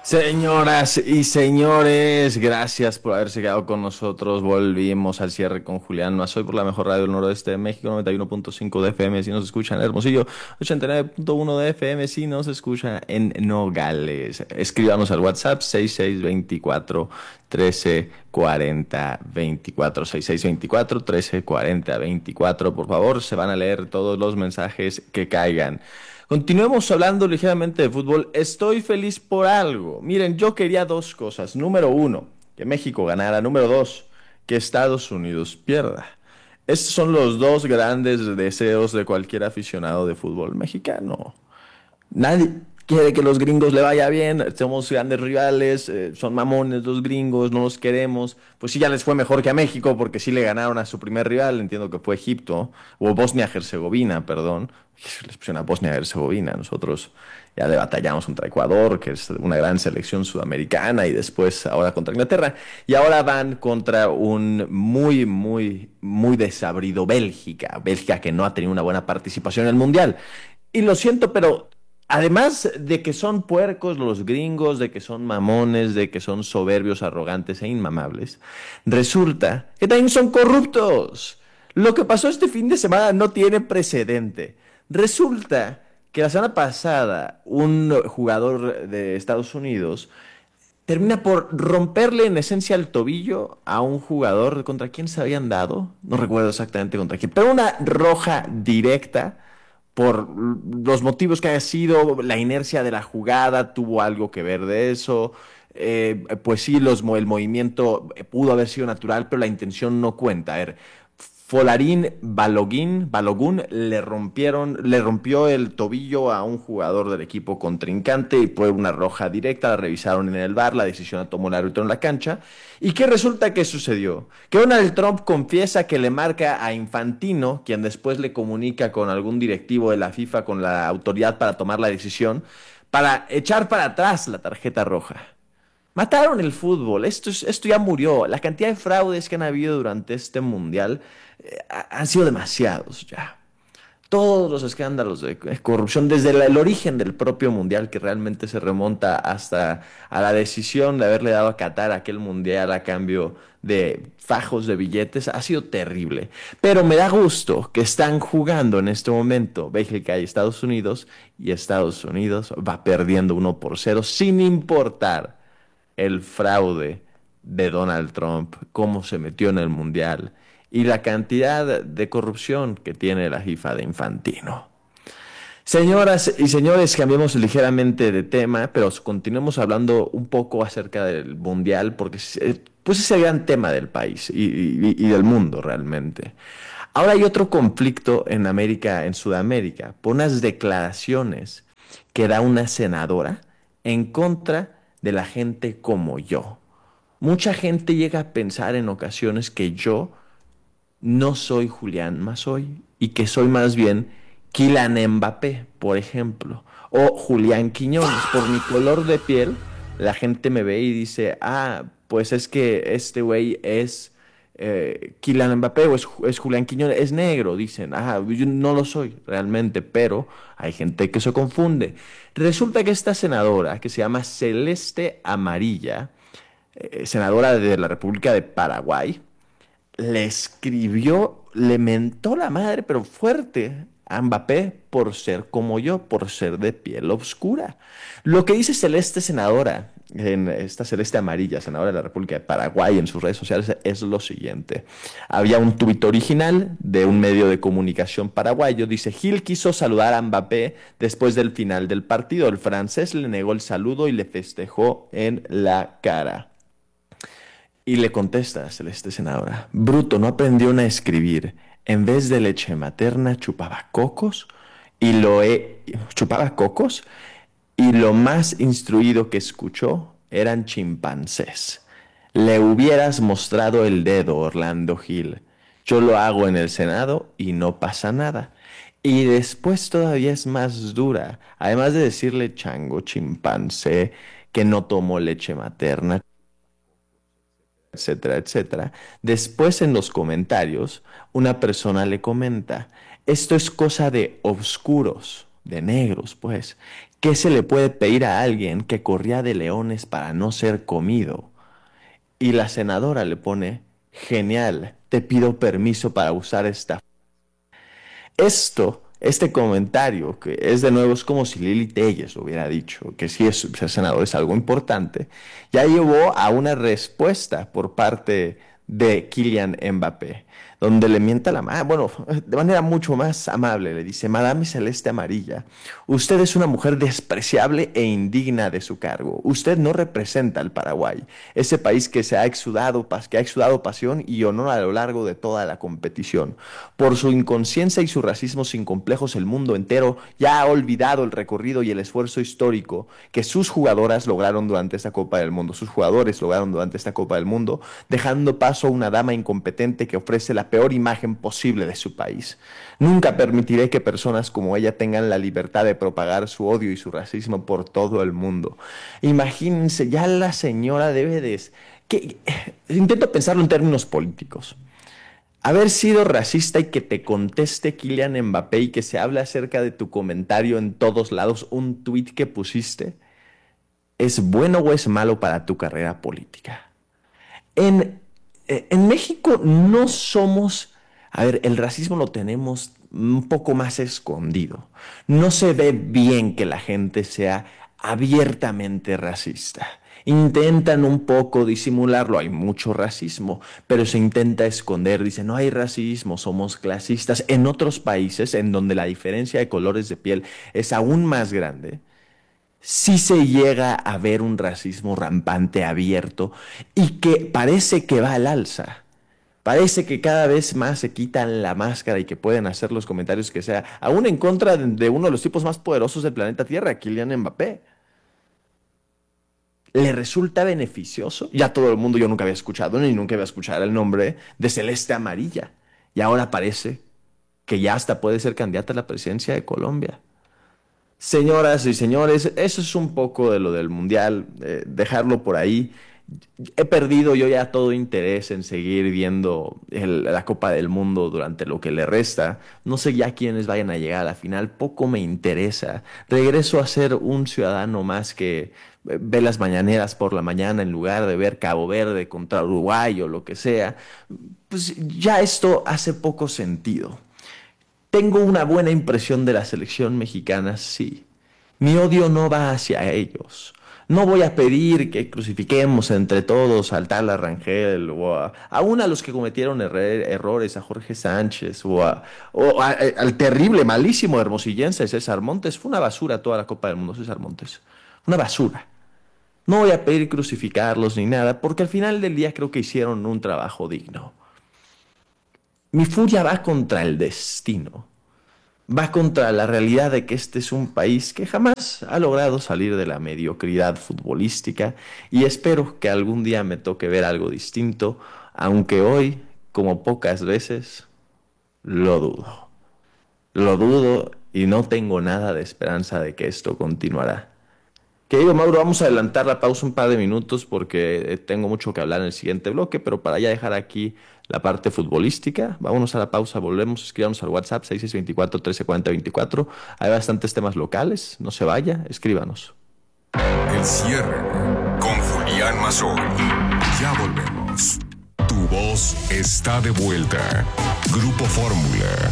Señoras y señores, gracias por haberse quedado con nosotros. Volvimos al cierre con Julián Mazoy por la mejor radio del noroeste de México, 91.5 de FM si nos escuchan en Hermosillo, 89.1 de FM si nos escucha en Nogales. Escríbanos al WhatsApp 6624 1340 24 6624 1340 24. Por favor, se van a leer todos los mensajes que caigan. Continuemos hablando ligeramente de fútbol. Estoy feliz por algo. Miren, yo quería dos cosas. Número uno, que México ganara. Número dos, que Estados Unidos pierda. Estos son los dos grandes deseos de cualquier aficionado de fútbol mexicano. Nadie quiere que los gringos le vaya bien, somos grandes rivales, son mamones los gringos, no los queremos. Pues sí, ya les fue mejor que a México porque sí le ganaron a su primer rival, entiendo que fue Egipto, o Bosnia-Herzegovina, perdón. Les pusieron a Bosnia-Herzegovina, nosotros ya le batallamos contra Ecuador, que es una gran selección sudamericana, y después ahora contra Inglaterra, y ahora van contra un muy desabrido Bélgica que no ha tenido una buena participación en el Mundial. Y lo siento, pero además de que son puercos los gringos, de que son mamones, de que son soberbios, arrogantes e inmamables, resulta que también son corruptos. Lo que pasó este fin de semana no tiene precedente. Resulta que la semana pasada un jugador de Estados Unidos termina por romperle en esencia el tobillo a un jugador contra quien se habían dado, no recuerdo exactamente contra quién, pero una roja directa por los motivos que haya sido, la inercia de la jugada tuvo algo que ver de eso. Pues sí, el movimiento pudo haber sido natural, pero la intención no cuenta. A ver, Folarín Balogun le rompió el tobillo a un jugador del equipo contrincante y fue una roja directa, la revisaron en el VAR, la decisión la tomó el árbitro en la cancha. ¿Y qué resulta que sucedió? Que Donald Trump confiesa que le marca a Infantino, quien después le comunica con algún directivo de la FIFA, con la autoridad para tomar la decisión, para echar para atrás la tarjeta roja. Mataron el fútbol, esto ya murió. La cantidad de fraudes que han habido durante este mundial han sido demasiados ya. Todos los escándalos de corrupción, desde el origen del propio mundial, que realmente se remonta hasta a la decisión de haberle dado a Qatar aquel mundial a cambio de fajos de billetes, ha sido terrible. Pero me da gusto que están jugando en este momento Bélgica y Estados Unidos va perdiendo 1-0 sin importar el fraude de Donald Trump, cómo se metió en el mundial y la cantidad de corrupción que tiene la FIFA de Infantino. Señoras y señores, cambiemos ligeramente de tema, pero continuemos hablando un poco acerca del mundial, porque pues es el gran tema del país y del mundo realmente. Ahora hay otro conflicto en América, en Sudamérica, por unas declaraciones que da una senadora en contra de la gente como yo. Mucha gente llega a pensar en ocasiones que yo no soy Julián Mazoy y que soy más bien Kylian Mbappé, por ejemplo, o Julián Quiñones. Por mi color de piel, la gente me ve y dice, ah, pues es que este güey es Kylian Mbappé o es Julián Quiñones, es negro, dicen, ah, yo no lo soy realmente, pero hay gente que se confunde. Resulta que esta senadora, que se llama Celeste Amarilla, senadora de la República de Paraguay, le escribió, le mentó la madre, pero fuerte, a Mbappé por ser como yo, por ser de piel oscura. Lo que dice Celeste Senadora, en esta Celeste Amarilla, senadora de la República de Paraguay, en sus redes sociales, es lo siguiente. Había un tuit original de un medio de comunicación paraguayo, dice, Gil quiso saludar a Mbappé después del final del partido. El francés le negó el saludo y le festejó en la cara. Y le contesta Celeste Senadora, bruto, no aprendió a escribir. En vez de leche materna chupaba cocos chupaba cocos y lo más instruido que escuchó eran chimpancés. Le hubieras mostrado el dedo, Orlando Gil. Yo lo hago en el Senado y no pasa nada. Y después todavía es más dura. Además de decirle chango, chimpancé, que no tomó leche materna, etcétera, etcétera. Después en los comentarios, una persona le comenta, esto es cosa de oscuros, de negros, pues. ¿Qué se le puede pedir a alguien que corría de leones para no ser comido? Y la senadora le pone, genial, te pido permiso para usar esta. Este comentario, que es de nuevo, es como si Lili Telles hubiera dicho que si es ser senador es algo importante, ya llevó a una respuesta por parte de Kylian Mbappé, donde le mienta la mano, bueno, de manera mucho más amable, le dice, Madame Celeste Amarilla, usted es una mujer despreciable e indigna de su cargo. Usted no representa al Paraguay, ese país que ha exudado pasión y honor a lo largo de toda la competición. Por su inconsciencia y su racismo sin complejos, el mundo entero ya ha olvidado el recorrido y el esfuerzo histórico que sus jugadoras lograron durante esta Copa del Mundo, sus jugadores lograron durante esta Copa del Mundo, dejando paso a una dama incompetente que ofrece la peor imagen posible de su país. Nunca permitiré que personas como ella tengan la libertad de propagar su odio y su racismo por todo el mundo. Imagínense, ya la señora debe de... Intento pensarlo en términos políticos. Haber sido racista y que te conteste Kylian Mbappé y que se hable acerca de tu comentario en todos lados, un tuit que pusiste, ¿es bueno o es malo para tu carrera política? En México no somos... A ver, el racismo lo tenemos un poco más escondido. No se ve bien que la gente sea abiertamente racista. Intentan un poco disimularlo, hay mucho racismo, pero se intenta esconder, dicen, no hay racismo, somos clasistas. En otros países, en donde la diferencia de colores de piel es aún más grande, sí se llega a ver un racismo rampante, abierto, y que parece que va al alza. Parece que cada vez más se quitan la máscara y que pueden hacer los comentarios que sea, aún en contra de uno de los tipos más poderosos del planeta Tierra, Kylian Mbappé. ¿Le resulta beneficioso? Ya todo el mundo, yo nunca había escuchado ni nunca había escuchado el nombre de Celeste Amarilla. Y ahora parece que ya hasta puede ser candidata a la presidencia de Colombia. Señoras y señores, eso es un poco de lo del Mundial, dejarlo por ahí. He perdido yo ya todo interés en seguir viendo la Copa del Mundo durante lo que le resta. No sé ya quiénes vayan a llegar a la final, poco me interesa. Regreso a ser un ciudadano más que ve las mañaneras por la mañana en lugar de ver Cabo Verde contra Uruguay o lo que sea. Pues ya esto hace poco sentido. Tengo una buena impresión de la selección mexicana, sí. Mi odio no va hacia ellos. No voy a pedir que crucifiquemos entre todos al tal Rangel aún a los que cometieron errores, a Jorge Sánchez al terrible, malísimo hermosillense César Montes. Fue una basura toda la Copa del Mundo, César Montes. Una basura. No voy a pedir crucificarlos ni nada, porque al final del día creo que hicieron un trabajo digno. Mi furia va contra el destino. Va contra la realidad de que este es un país que jamás ha logrado salir de la mediocridad futbolística y espero que algún día me toque ver algo distinto, aunque hoy, como pocas veces, lo dudo. Lo dudo y no tengo nada de esperanza de que esto continuará. Querido Mauro, vamos a adelantar la pausa un par de minutos porque tengo mucho que hablar en el siguiente bloque, pero para ya dejar aquí la parte futbolística, vámonos a la pausa, volvemos, escríbanos al WhatsApp 6624-1340-24. Hay bastantes temas locales, no se vaya, escríbanos. El cierre con Julián Mazzoli. Ya volvemos. Tu voz está de vuelta. Grupo Fórmula.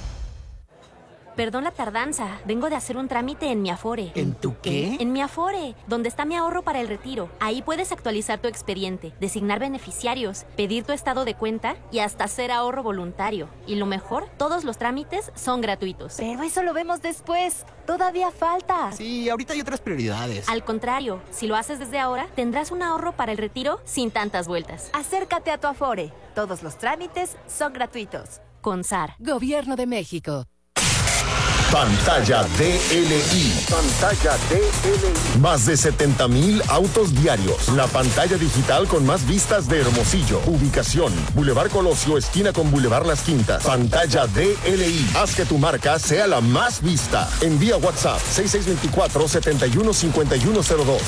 Perdón la tardanza, vengo de hacer un trámite en mi Afore. ¿En tu qué? En mi Afore, donde está mi ahorro para el retiro. Ahí puedes actualizar tu expediente, designar beneficiarios, pedir tu estado de cuenta y hasta hacer ahorro voluntario. Y lo mejor, todos los trámites son gratuitos. Pero eso lo vemos después. Todavía falta. Sí, ahorita hay otras prioridades. Al contrario, si lo haces desde ahora, tendrás un ahorro para el retiro sin tantas vueltas. Acércate a tu Afore. Todos los trámites son gratuitos. Con SAR. Gobierno de México. Pantalla DLI. Pantalla DLI. Más de 70,000 autos diarios. La pantalla digital con más vistas de Hermosillo. Ubicación: Boulevard Colosio, esquina con Boulevard Las Quintas. Pantalla DLI. Haz que tu marca sea la más vista. Envía WhatsApp 6624-715102.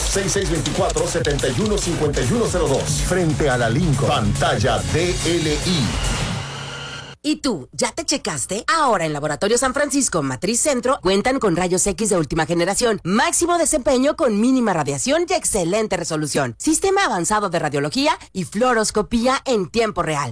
6624-715102. Frente a la Lincoln. Pantalla DLI. ¿Y tú, ya te checaste? Ahora en Laboratorio San Francisco Matriz Centro cuentan con rayos X de última generación, máximo desempeño con mínima radiación y excelente resolución, sistema avanzado de radiología y fluoroscopía en tiempo real.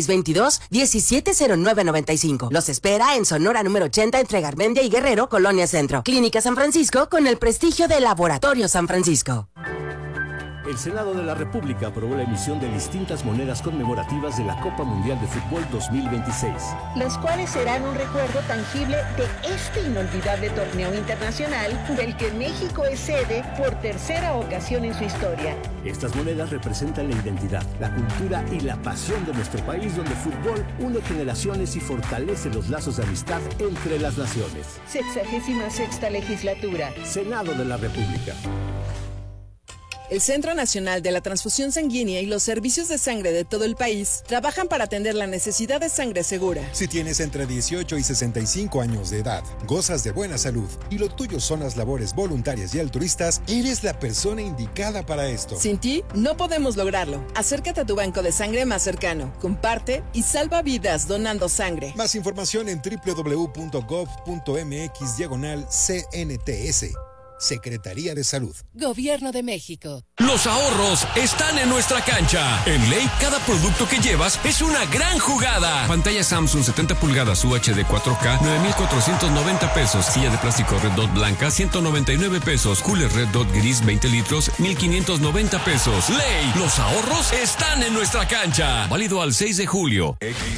6622-170995. Los espera en Sonora número 80 entre Garmendia y Guerrero, Colonia Centro. Clínica San Francisco con el prestigio de Laboratorio San Francisco. El Senado de la República aprobó la emisión de distintas monedas conmemorativas de la Copa Mundial de Fútbol 2026. Las cuales serán un recuerdo tangible de este inolvidable torneo internacional del que México es sede por tercera ocasión en su historia. Estas monedas representan la identidad, la cultura y la pasión de nuestro país, donde el fútbol une generaciones y fortalece los lazos de amistad entre las naciones. 66ª legislatura. Senado de la República. El Centro Nacional de la Transfusión Sanguínea y los servicios de sangre de todo el país trabajan para atender la necesidad de sangre segura. Si tienes entre 18 y 65 años de edad, gozas de buena salud y lo tuyo son las labores voluntarias y altruistas, eres la persona indicada para esto. Sin ti, no podemos lograrlo. Acércate a tu banco de sangre más cercano, comparte y salva vidas donando sangre. Más información en www.gov.mx/CNTS. Secretaría de Salud. Gobierno de México. Los ahorros están en nuestra cancha. En Ley, cada producto que llevas es una gran jugada. Pantalla Samsung 70 pulgadas UHD 4K, 9,490 pesos. Silla de plástico Red Dot blanca, 199 pesos. Cooler Red Dot gris 20 litros, 1,590 pesos. Ley, los ahorros están en nuestra cancha. Válido al 6 de julio.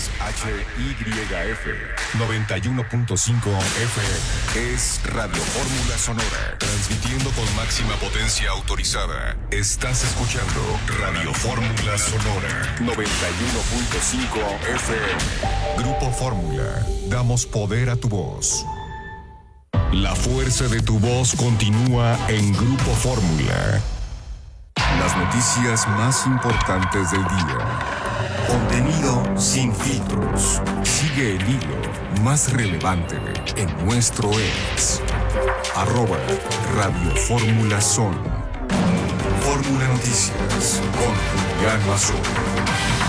XHYF 91.5 FM es Radio Fórmula Sonora. Transmitiendo con máxima potencia autorizada. Estás escuchando Radio Fórmula Sonora 91.5 FM. Grupo Fórmula. Damos poder a tu voz. La fuerza de tu voz continúa en Grupo Fórmula. Las noticias más importantes del día. Contenido sin filtros. Sigue el hilo más relevante en nuestro ex. @Radio Fórmula Son. Fórmula Noticias con Julián Mazón.